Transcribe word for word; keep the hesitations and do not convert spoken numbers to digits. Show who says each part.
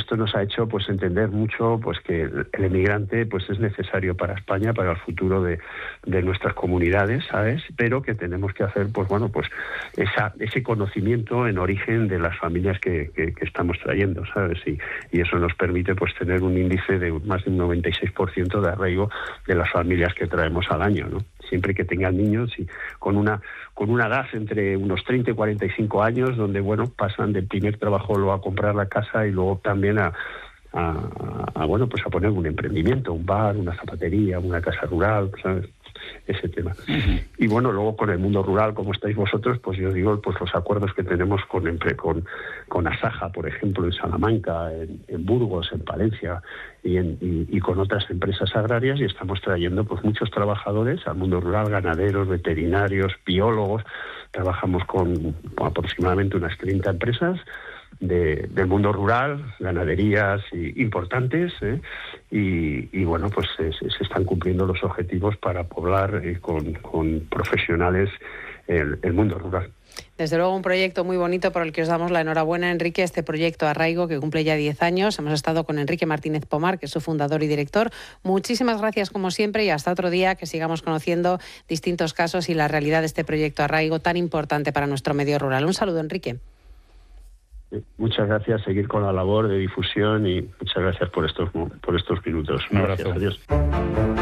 Speaker 1: esto nos ha hecho pues entender mucho pues que el emigrante pues es necesario para España, para el futuro de, de nuestras comunidades, ¿sabes? Pero que tenemos que hacer pues bueno pues esa, ese conocimiento en origen de las familias que, que, que estamos trayendo, ¿sabes? Y, y eso nos permite pues tener un índice de más de un noventa y seis por ciento de arraigo de las familias que traemos al año, ¿no? Siempre que tengan niños y con una con una edad entre unos treinta y cuarenta y cinco años, donde bueno pasan del primer trabajo luego a comprar la casa y luego también a, a, a bueno pues a poner un emprendimiento, un bar, una zapatería, una casa rural, ¿sabes? Ese tema. Uh-huh. Y bueno, luego con el mundo rural, como estáis vosotros, pues yo digo, pues los acuerdos que tenemos con con, con Asaja, por ejemplo, en Salamanca, en, en Burgos, en Palencia y, en, y, y con otras empresas agrarias, y estamos trayendo pues muchos trabajadores al mundo rural, ganaderos, veterinarios, biólogos. Trabajamos con, con aproximadamente unas treinta empresas De, del mundo rural, ganaderías y, importantes, ¿eh? y, y bueno, pues se, se están cumpliendo los objetivos para poblar eh, con, con profesionales el, el mundo rural.
Speaker 2: Desde luego un proyecto muy bonito por el que os damos la enhorabuena, Enrique, este proyecto Arraigo que cumple ya diez años. Hemos estado con Enrique Martínez Pomar, que es su fundador y director. Muchísimas gracias como siempre y hasta otro día, que sigamos conociendo distintos casos y la realidad de este proyecto Arraigo tan importante para nuestro medio rural. Un saludo, Enrique.
Speaker 1: Muchas gracias, seguir con la labor de difusión y muchas gracias por estos por estos minutos.
Speaker 3: Un abrazo.
Speaker 1: Gracias, adiós.